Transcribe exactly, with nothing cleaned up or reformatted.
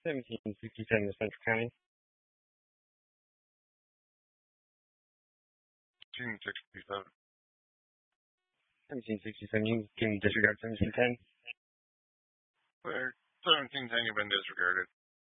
seventeen sixty-seven to Central County. seventeen sixty-seven. seventeen sixty-seven, you can disregard seventeen ten. Clear. seventeen ten, you've been disregarded.